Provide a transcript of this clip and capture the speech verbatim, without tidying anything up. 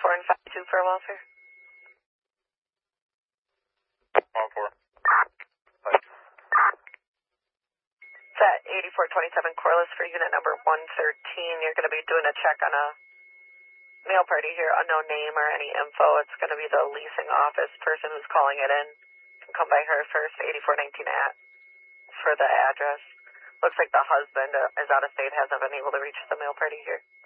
four and five two for welfare. one four. It's at eighty-four twenty-seven Corliss for unit number one thirteen. You're going to be doing a check on a mail party here, unknown name or any info. It's going to be the leasing office person who's calling it in. You can come by her first, eighty-four nineteen at for the address. Looks like the husband uh, is out of state, hasn't been able to reach the mail party here.